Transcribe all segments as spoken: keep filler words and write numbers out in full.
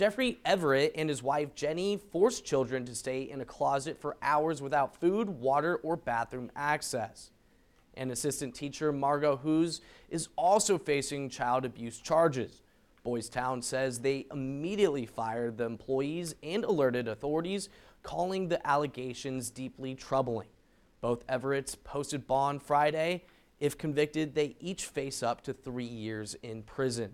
Jeffrey Everett and his wife Jenny forced children to stay in a closet for hours without food, water, or bathroom access. And assistant teacher Margot Hughes is also facing child abuse charges. Boys Town says they immediately fired the employees and alerted authorities, calling the allegations deeply troubling. Both Everetts posted bond Friday. If convicted, they each face up to three years in prison.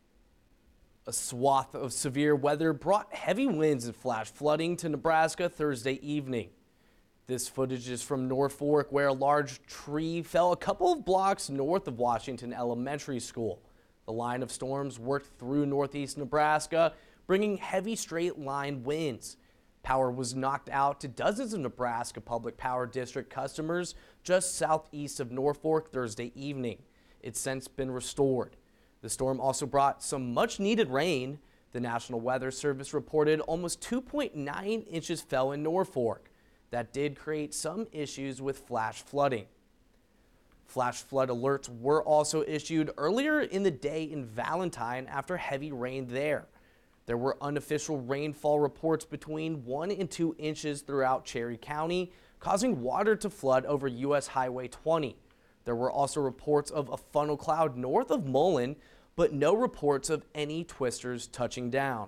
A swath of severe weather brought heavy winds and flash flooding to Nebraska Thursday evening. This footage is from Norfolk, where a large tree fell a couple of blocks north of Washington Elementary School. The line of storms worked through northeast Nebraska, bringing heavy straight-line winds. Power was knocked out to dozens of Nebraska Public Power District customers just southeast of Norfolk Thursday evening. It's since been restored. The storm also brought some much-needed rain. The National Weather Service reported almost two point nine inches fell in Norfolk. That did create some issues with flash flooding. Flash flood alerts were also issued earlier in the day in Valentine after heavy rain there. There were unofficial rainfall reports between one and two inches throughout Cherry County, causing water to flood over U S Highway twenty. There were also reports of a funnel cloud north of Mullen, but no reports of any twisters touching down.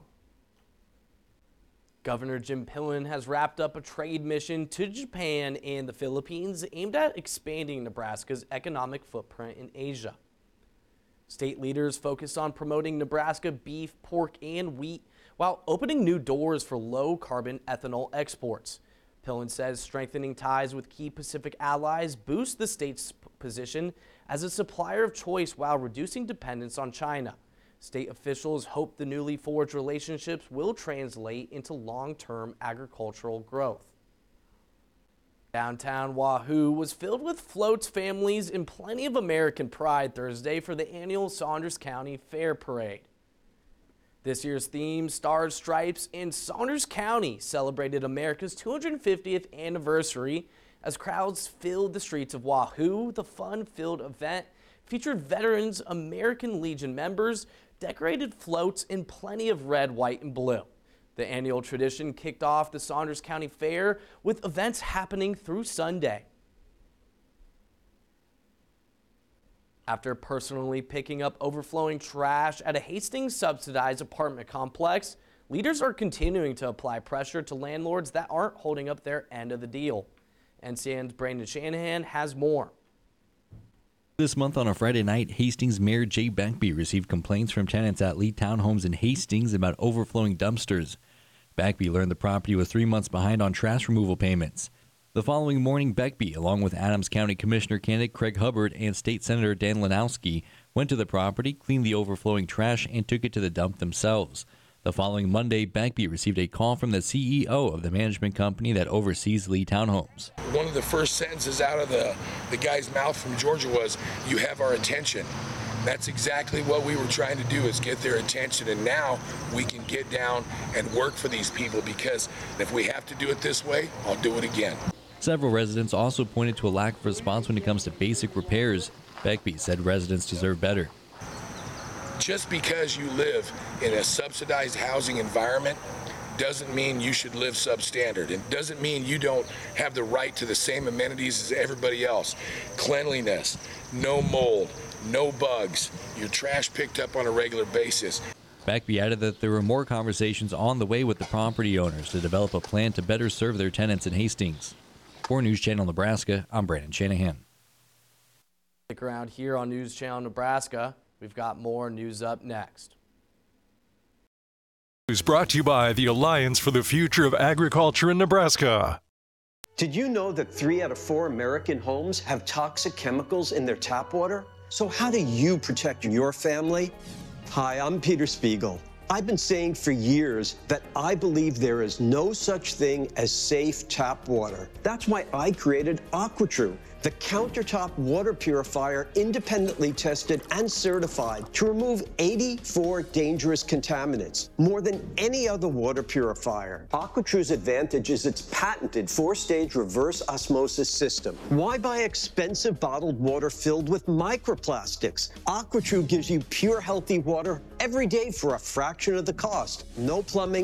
Governor Jim Pillen has wrapped up a trade mission to Japan and the Philippines aimed at expanding Nebraska's economic footprint in Asia. State leaders focused on promoting Nebraska beef, pork, and wheat while opening new doors for low-carbon ethanol exports. Pillen says strengthening ties with key Pacific allies boosts the state's position as a supplier of choice while reducing dependence on China. State officials hope the newly forged relationships will translate into long-term agricultural growth. Downtown Wahoo was filled with floats, families, and plenty of American pride Thursday for the annual Saunders County Fair Parade. This year's theme, Stars, Stripes, and Saunders County celebrated America's two hundred fiftieth anniversary as crowds filled the streets of Wahoo. The fun-filled event featured veterans, American Legion members, decorated floats, and plenty of red, white, and blue. The annual tradition kicked off the Saunders County Fair with events happening through Sunday. After personally picking up overflowing trash at a Hastings subsidized apartment complex, leaders are continuing to apply pressure to landlords that aren't holding up their end of the deal. N C N's Brandon Shanahan has more. This month on a Friday night, Hastings Mayor Jay Beckby received complaints from tenants at Lee Townhomes in Hastings about overflowing dumpsters. Beckby learned the property was three months behind on trash removal payments. The following morning, Beckby, along with Adams County Commissioner candidate Craig Hubbard and State Senator Dan Lanowski, went to the property, cleaned the overflowing trash, and took it to the dump themselves. The following Monday, Beckby received a call from the C E O of the management company that oversees Lee Townhomes. One of the first sentences out of the, the guy's mouth from Georgia was, "You have our attention." That's exactly what we were trying to do, is get their attention, and now we can get down and work for these people, because if we have to do it this way, I'll do it again. Several residents also pointed to a lack of response when it comes to basic repairs. Beckby said residents deserve better. Just because you live in a subsidized housing environment doesn't mean you should live substandard. It doesn't mean you don't have the right to the same amenities as everybody else. Cleanliness, no mold, no bugs, your trash picked up on a regular basis. Beckby added that there were more conversations on the way with the property owners to develop a plan to better serve their tenants in Hastings. For News Channel Nebraska, I'm Brandon Shanahan. Stick around here on News Channel Nebraska. We've got more news up next. Is brought to you by the Alliance for the Future of Agriculture in Nebraska. Did you know that three out of four American homes have toxic chemicals in their tap water? So how do you protect your family? Hi, I'm Peter Spiegel. I've been saying for years that I believe there is no such thing as safe tap water. That's why I created AquaTrue, the countertop water purifier independently tested and certified to remove eighty-four dangerous contaminants, more than any other water purifier. AquaTrue's advantage is its patented four-stage reverse osmosis system. Why buy expensive bottled water filled with microplastics? AquaTrue gives you pure, healthy water every day for a fraction of the cost. No plumbing,